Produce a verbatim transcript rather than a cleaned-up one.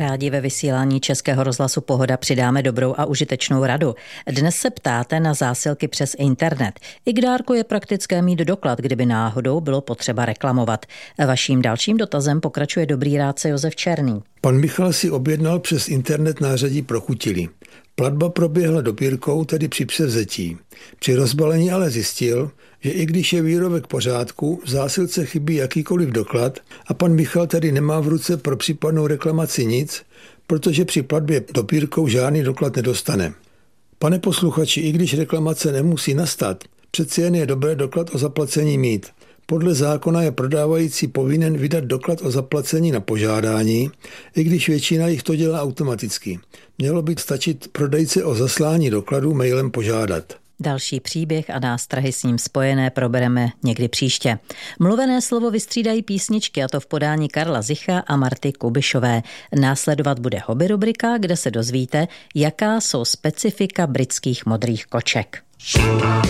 Rádi ve vysílání Českého rozhlasu Pohoda přidáme dobrou a užitečnou radu. Dnes se ptáte na zásilky přes internet. I k dárku je praktické mít doklad, kdyby náhodou bylo potřeba reklamovat. Vaším dalším dotazem pokračuje dobrý rádce Josef Černý. Pan Michal si objednal přes internet nářadí pro kutily. Platba proběhla dopírkou, tedy při převzetí. Při rozbalení ale zjistil, že i když je výrobek v pořádku, v zásilce chybí jakýkoliv doklad a pan Michal tedy nemá v ruce pro případnou reklamaci nic, protože při platbě dopírkou žádný doklad nedostane. Pane posluchači, i když reklamace nemusí nastat, přeci jen je dobré doklad o zaplacení mít. Podle zákona je prodávající povinen vydat doklad o zaplacení na požádání, i když většina jich to dělá automaticky. Mělo by stačit prodejce o zaslání dokladu mailem požádat. Další příběh a nástrahy s ním spojené probereme někdy příště. Mluvené slovo vystřídají písničky, a to v podání Karla Zicha a Marty Kubišové. Následovat bude hobby rubrika, kde se dozvíte, jaká jsou specifika britských modrých koček.